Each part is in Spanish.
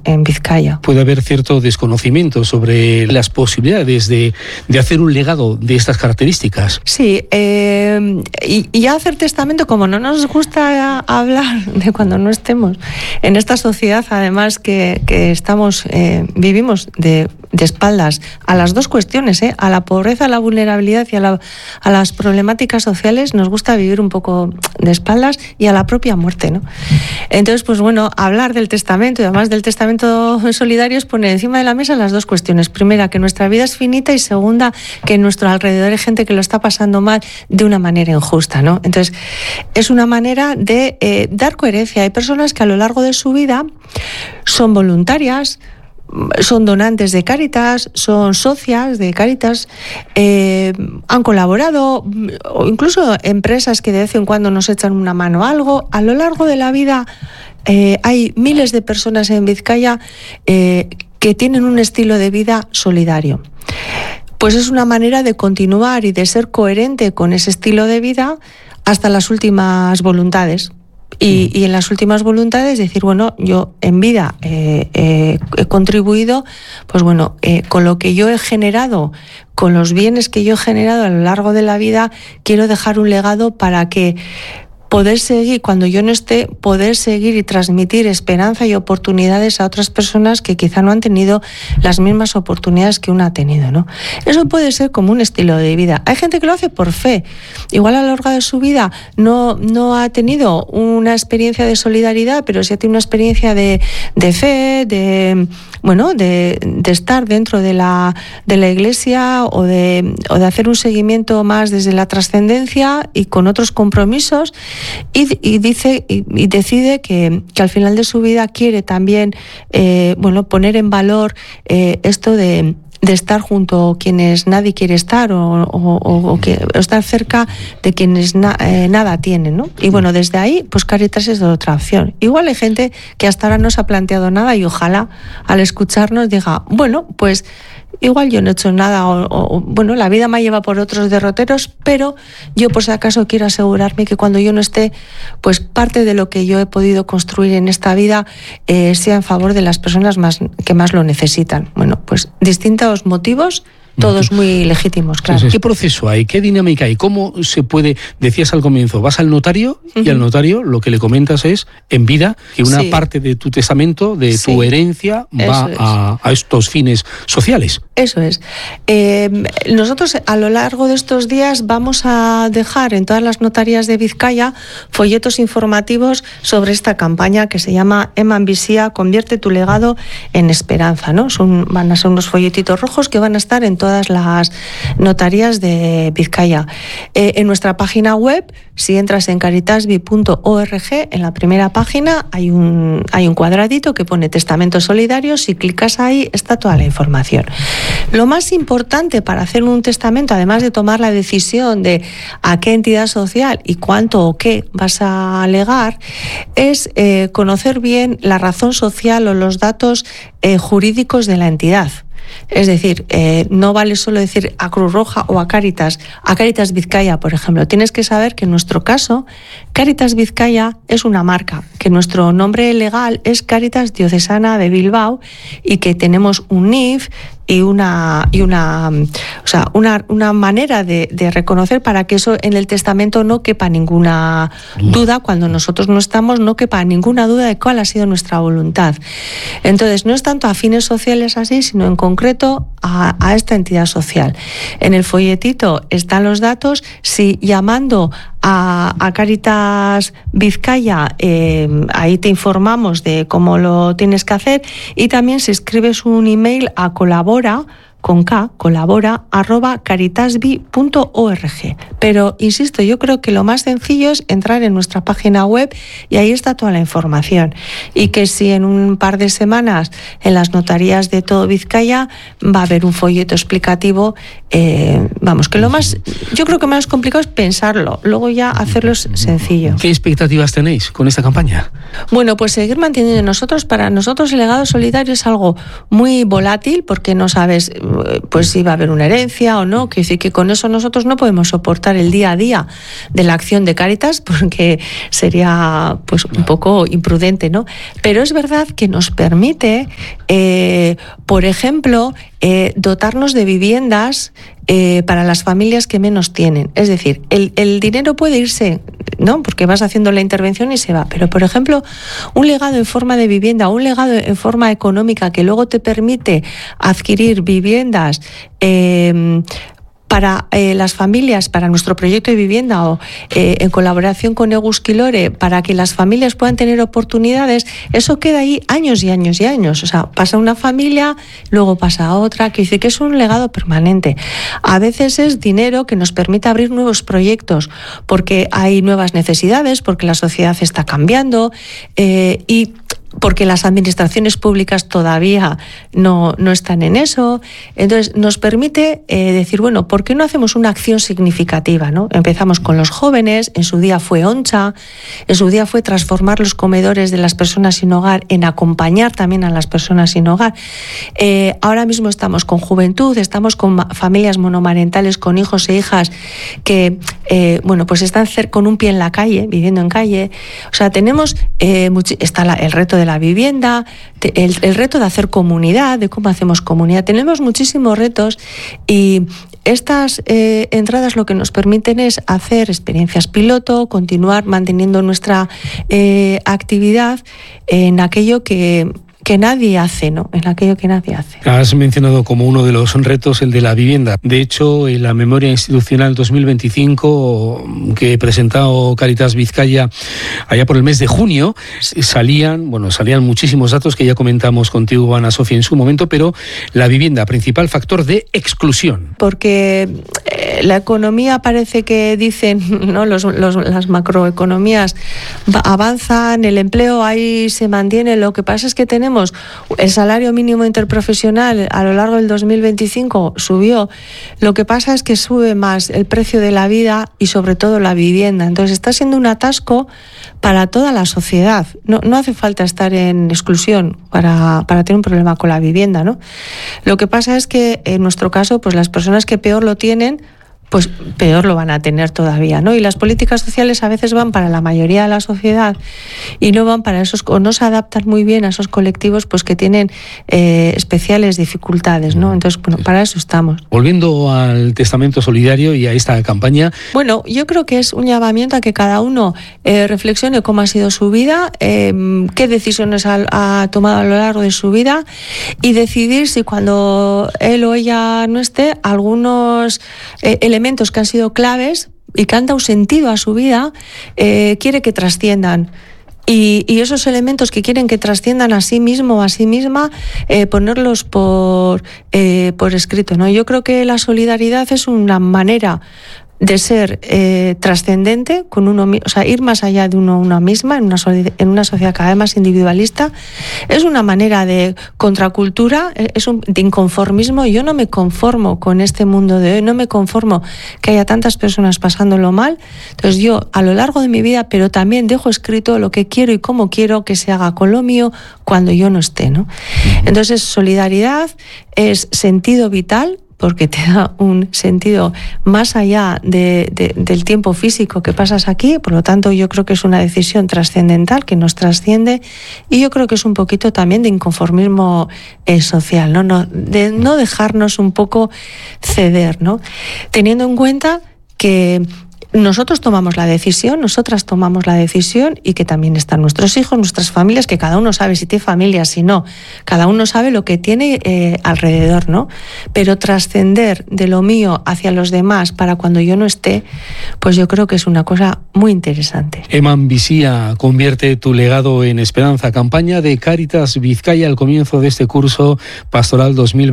en Vizcaya. Puede haber cierto desconocimiento sobre las posibilidades de hacer un legado de estas características. Sí, y ya hacer testamento, como no nos gusta hablar de cuando no estemos en esta sociedad, además que estamos, vivimos de espaldas a las dos cuestiones, a la pobreza, a la vulnerabilidad y a las problemáticas sociales, nos gusta vivir un poco de espaldas y a la propia muerte, ¿no? Entonces, pues bueno, hablar del testamento y además del testamento solidario es poner encima de la mesa las dos cuestiones. Primera, que nuestra vida es finita, y segunda, que en nuestro alrededor hay gente que lo está pasando mal de una manera injusta, ¿no? Entonces, es una manera de dar coherencia. Hay personas que a lo largo de su vida son voluntarias, son donantes de Cáritas, son socias de Cáritas, han colaborado, o incluso empresas que de vez en cuando nos echan una mano a algo. A lo largo de la vida hay miles de personas en Vizcaya que tienen un estilo de vida solidario. Pues es una manera de continuar y de ser coherente con ese estilo de vida hasta las últimas voluntades. Y en las últimas voluntades decir, bueno, yo en vida he contribuido, pues bueno, con lo que yo he generado, con los bienes que yo he generado a lo largo de la vida, quiero dejar un legado para que poder seguir, cuando yo no esté, poder seguir y transmitir esperanza y oportunidades a otras personas que quizá no han tenido las mismas oportunidades que uno ha tenido, ¿no? Eso puede ser como un estilo de vida. Hay gente que lo hace por fe. Igual a lo largo de su vida no ha tenido una experiencia de solidaridad, pero sí ha tenido una experiencia de fe, de estar dentro de la Iglesia o de hacer un seguimiento más desde la trascendencia y con otros compromisos. Y decide que al final de su vida quiere también poner en valor esto de estar junto a quienes nadie quiere estar o estar cerca de quienes nada tienen, ¿no? Y bueno, desde ahí, pues Cáritas es otra opción. Igual hay gente que hasta ahora no se ha planteado nada y ojalá al escucharnos diga, bueno, pues igual yo no he hecho nada bueno, la vida me lleva por otros derroteros, pero yo por si acaso quiero asegurarme que cuando yo no esté, pues parte de lo que yo he podido construir en esta vida sea en favor de las personas que más lo necesitan. Bueno, pues distintos motivos, todos muy legítimos, claro. ¿Qué proceso hay? ¿Qué dinámica hay? ¿Cómo se puede? Decías al comienzo, vas al notario y al notario lo que le comentas es, en vida, que una parte de tu testamento, de tu herencia, va a estos fines sociales. Eso es. Nosotros a lo largo de estos días vamos a dejar en todas las notarías de Vizcaya folletos informativos sobre esta campaña que se llama Eman Bizia, convierte tu legado en esperanza, ¿no? Van a ser unos folletitos rojos que van a estar en todas las notarías de Vizcaya. En nuestra página web, si entras en caritasvi.org, en la primera página hay un cuadradito que pone Testamento Solidario. Si clicas ahí está toda la información. Lo más importante para hacer un testamento, además de tomar la decisión de a qué entidad social y cuánto o qué vas a legar, es conocer bien la razón social o los datos jurídicos de la entidad. Es decir, no vale solo decir a Cruz Roja o a Cáritas Vizcaya, por ejemplo. Tienes que saber que en nuestro caso, Cáritas Vizcaya es una marca, que nuestro nombre legal es Cáritas Diocesana de Bilbao y que tenemos un NIF y una manera de reconocer para que eso en el testamento no quepa ninguna duda. Cuando nosotros no estamos, no quepa ninguna duda de cuál ha sido nuestra voluntad. Entonces, no es tanto a fines sociales así, sino en concreto a esta entidad social. En el folletito están los datos. Si llamando a Cáritas Vizcaya, ahí te informamos de cómo lo tienes que hacer, y también si escribes un email a colabora@caritasvi.org. Pero insisto, yo creo que lo más sencillo es entrar en nuestra página web y ahí está toda la información. Y que si en un par de semanas en las notarías de todo Vizcaya va a haber un folleto explicativo, que lo más, yo creo que más complicado es pensarlo, luego ya hacerlo es sencillo. ¿Qué expectativas tenéis con esta campaña? Bueno, pues seguir manteniendo para nosotros el legado solidario es algo muy volátil, porque no sabes, pues si va a haber una herencia o no, que decir que con eso nosotros no podemos soportar el día a día de la acción de Cáritas, porque sería pues un poco imprudente, ¿no? Pero es verdad que nos permite, por ejemplo, dotarnos de viviendas para las familias que menos tienen. Es decir, el dinero puede irse, ¿no? Porque vas haciendo la intervención y se va. Pero, por ejemplo, un legado en forma de vivienda, un legado en forma económica que luego te permite adquirir viviendas para las familias, para nuestro proyecto de vivienda o en colaboración con Eguskilore, para que las familias puedan tener oportunidades, eso queda ahí años y años y años. O sea, pasa una familia, luego pasa otra, que dice que es un legado permanente. A veces es dinero que nos permite abrir nuevos proyectos, porque hay nuevas necesidades, porque la sociedad está cambiando y porque las administraciones públicas todavía no están en eso. Entonces nos permite decir, bueno, ¿por qué no hacemos una acción significativa, ¿no? Empezamos con los jóvenes, en su día fue Oncha, en su día fue transformar los comedores de las personas sin hogar en acompañar también a las personas sin hogar. Ahora mismo estamos con juventud, estamos con familias monomarentales, con hijos e hijas que, bueno, pues están con un pie en la calle, viviendo en calle. O sea, tenemos, está el reto de la vivienda, el reto de hacer comunidad, de cómo hacemos comunidad. Tenemos muchísimos retos y estas entradas lo que nos permiten es hacer experiencias piloto, continuar manteniendo nuestra actividad en aquello que nadie hace, ¿no? En aquello que nadie hace. Has mencionado como uno de los retos el de la vivienda. De hecho, en la memoria institucional 2025 que presentó Cáritas Vizcaya allá por el mes de junio, salían muchísimos datos que ya comentamos contigo, Ana Sofía, en su momento, pero la vivienda, principal factor de exclusión. Porque la economía parece que dicen, ¿no? Las macroeconomías avanzan, el empleo ahí se mantiene. Lo que pasa es que tenemos el salario mínimo interprofesional a lo largo del 2025 subió. Lo que pasa es que sube más el precio de la vida y sobre todo la vivienda. Entonces está siendo un atasco para toda la sociedad. No hace falta estar en exclusión para tener un problema con la vivienda, ¿no? Lo que pasa es que en nuestro caso, pues las personas que peor lo tienen, pues peor lo van a tener todavía, ¿no? Y las políticas sociales a veces van para la mayoría de la sociedad y no van para esos, o no se adaptan muy bien a esos colectivos pues que tienen especiales dificultades, ¿no? Entonces, bueno, para eso estamos. Volviendo al testamento solidario y a esta campaña. Bueno, yo creo que es un llamamiento a que cada uno reflexione cómo ha sido su vida, qué decisiones ha tomado a lo largo de su vida y decidir si cuando él o ella no esté, algunos elementos que han sido claves y que han dado sentido a su vida, quiere que trasciendan. Y esos elementos que quieren que trasciendan a sí mismo o a sí misma, ponerlos por escrito, ¿no? Yo creo que la solidaridad es una manera de ser trascendente con uno mismo, o sea, ir más allá de una misma en una sociedad cada vez más individualista. Es una manera de contracultura, de inconformismo. Yo no me conformo con este mundo de hoy, no me conformo que haya tantas personas pasándolo mal. Entonces yo a lo largo de mi vida, pero también dejo escrito lo que quiero y cómo quiero que se haga con lo mío cuando yo no esté, ¿no? Entonces solidaridad es sentido vital, porque te da un sentido más allá del tiempo físico que pasas aquí. Por lo tanto, yo creo que es una decisión trascendental que nos trasciende y yo creo que es un poquito también de inconformismo social, ¿no? De no dejarnos un poco ceder, ¿no? Teniendo en cuenta que nosotros tomamos la decisión, nosotras tomamos la decisión y que también están nuestros hijos, nuestras familias, que cada uno sabe si tiene familia, si no, cada uno sabe lo que tiene alrededor, ¿no? Pero trascender de lo mío hacia los demás para cuando yo no esté, pues yo creo que es una cosa muy interesante. Eman Bizia convierte tu legado en esperanza. Campaña de Cáritas Vizcaya al comienzo de este curso pastoral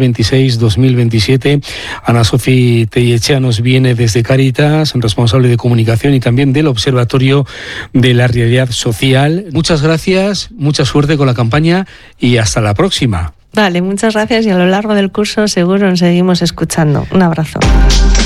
2026-2027. Ana Sofía Tellechea nos viene desde Cáritas, responsable de comunicación y también del Observatorio de la Realidad Social. Muchas gracias, mucha suerte con la campaña y hasta la próxima. Vale, muchas gracias y a lo largo del curso seguro nos seguimos escuchando. Un abrazo.